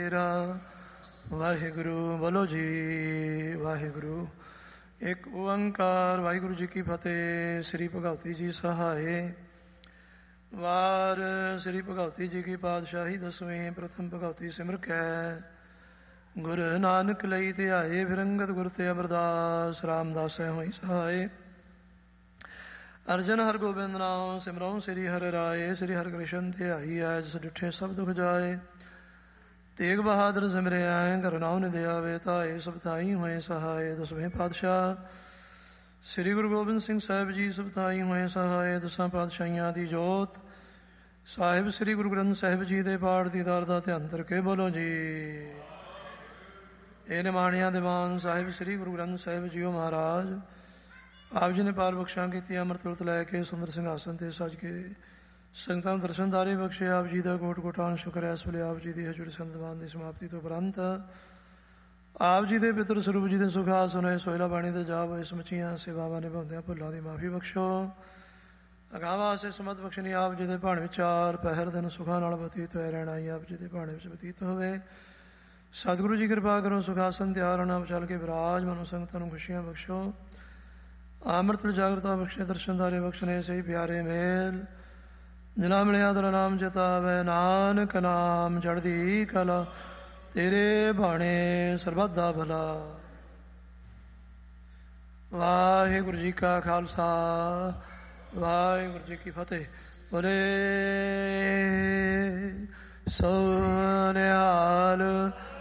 ਤੇਰਾ। ਵਾਹਿਗੁਰੂ ਬੋਲੋ ਜੀ ਵਾਹਿਗੁਰੂ। ਇੱਕ ਓੰਕਾਰ। ਵਾਹਿਗੁਰੂ ਜੀ ਕੀ ਫਤਿਹ। ਸ੍ਰੀ ਭਗਵਤੀ ਜੀ ਸਹਾਏ। ਵਾਰ ਸ੍ਰੀ ਭਗਵਤੀ ਜੀ ਕੀ ਪਾਤਸ਼ਾਹੀ ਦਸਵੇਂ। ਪ੍ਰਥਮ ਭਗਵਤੀ ਸਿਮਰ ਕੈ ਗੁਰ ਨਾਨਕ ਲਈ ਧਿਆਏ। ਫਿਰੰਗਤ ਗੁਰ ਤੇ ਅਮਰਦਾਸ ਰਾਮਦਾਸ ਹੋਈ ਸਹਾਏ। ਅਰਜਨ ਹਰ ਗੋਬਿੰਦ ਨਾਮ ਸਿਮਰਉ ਸ੍ਰੀ ਹਰਿ ਰਾਏ। ਸ੍ਰੀ ਹਰਿ ਕ੍ਰਿਸ਼ਨ ਧਿਆਈ ਐ ਜਿਸ ਡਿਠੇ ਸਭ ਦੁਖ ਜਾਏ। ਤੇਗ ਬਹਾਦਰ ਸਿਮਰਿਆ ਘਰ ਨਾਉ ਨਿਧ ਆਵੇ। ਧਾਏ ਸਭ ਥਾਈ ਹੋਏ ਸਹਾਏ। ਦਸਵੇਂ ਪਾਤਸ਼ਾਹ ਸ੍ਰੀ ਗੁਰੂ ਗੋਬਿੰਦ ਸਿੰਘ ਸਾਹਿਬ ਜੀ ਸਭ ਥਾਈ ਹੋਏ ਸਹਾਏ। ਦਸਾਂ ਪਾਤਸ਼ਾਹੀਆਂ ਦੀ ਜੋਤ ਸਾਹਿਬ ਸ੍ਰੀ ਗੁਰੂ ਗ੍ਰੰਥ ਸਾਹਿਬ ਜੀ ਦੇ ਪਾਠ ਦੀ ਦਾਰ ਦਾ ਧਿਆਨ ਕਰਕੇ ਬੋਲੋ ਜੀ। ਇਹ ਨਿਮਾਣਿਆਂ ਦੀਵਾਨ ਸਾਹਿਬ ਸ੍ਰੀ ਗੁਰੂ ਗ੍ਰੰਥ ਸਾਹਿਬ ਜੀਓ ਮਹਾਰਾਜ ਆਪ ਜੀ ਨੇ ਪਾਰ ਬਖਸ਼ਾਂ ਕੀਤੀ। ਅੰਮ੍ਰਿਤ ਵੇਲੇ ਲੈ ਕੇ ਸੁੰਦਰ ਸਿੰਘਾਸਨ ਤੇ ਸੱਜ ਕੇ ਸੰਗਤਾਂ ਨੂੰ ਦਰਸ਼ਨਦਾਰੇ ਬਖਸ਼ੇ। ਆਪ ਜੀ ਦਾ ਕੋਟ ਕੋਟਾਨ ਸ਼ੁਕਰ ਹੈ। ਇਸ ਵੇਲੇ ਆਪ ਜੀ ਦੀ ਹਜ਼ੂਰ ਸੰਤਵਾਨ ਦੀ ਸਮਾਪਤੀ ਤੋਂ ਉਪਰੰਤ ਆਪ ਜੀ ਦੇ ਪਿਤਰ ਸਰੂਪ ਜੀ ਦੇ ਸੁਖਾਸਨ ਹੋਏ ਸੋਹਿਲਾ ਬਾਣੀ ਦੇ ਜਾਪ ਹੋਏ ਸਮੁੱਚੀਆਂ ਸੇਵਾਵਾਂ ਨਿਭਾਉਂਦਿਆਂ ਭੁੱਲਾਂ ਦੀ ਮਾਫੀ ਬਖਸ਼ੋ। ਅਗਾਵਾਂ ਸੇ ਸਮਤ ਬਖਸ਼ਣੀ। ਆਪ ਜੀ ਦੇ ਭਾਣੇ ਵਿਚਾਰ ਪਹਿਰ ਦਿਨ ਸੁਖਾਂ ਨਾਲ ਬਤੀਤ ਹੋਇਆ ਰਹਿਣਾ ਹੀ ਆਪ ਜੀ ਦੇ ਭਾਣੇ ਵਿੱਚ ਬਤੀਤ ਹੋਵੇ। ਸਤਿਗੁਰੂ ਜੀ ਕਿਰਪਾ ਕਰੋ। ਸੁਖਾਸਨ ਤਿਆਰ ਹੋਣਾ ਚੱਲ ਕੇ ਵਿਰਾਜ ਮਨੋ ਸੰਗਤਾਂ ਨੂੰ ਖੁਸ਼ੀਆਂ ਬਖਸ਼ੋ। ਅੰਮ੍ਰਿਤ ਜਾਗਰਤਾ ਬਖਸ਼ੇ। ਦਰਸ਼ਨਦਾਰੇ ਬਖਸ਼ਣੇ ਸਹੀ ਪਿਆਰੇ ਮੇਲ ਜਿਨਾ ਮਿਲਿਆ ਤੇਰਾ ਨਾਮ ਚਿਤਾਵੈ। ਨਾਨਕ ਨਾਮ ਚੜ੍ਹਦੀ ਕਲਾ ਤੇਰੇ ਬਾਣੇ ਸਰਬੱਤ ਦਾ ਭਲਾ। ਵਾਹਿਗੁਰੂ ਜੀ ਕਾ ਖਾਲਸਾ ਵਾਹਿਗੁਰੂ ਜੀ ਕੀ ਫਤਿਹ। ਬੋਲੇ ਸੋ ਨਿਹਾਲ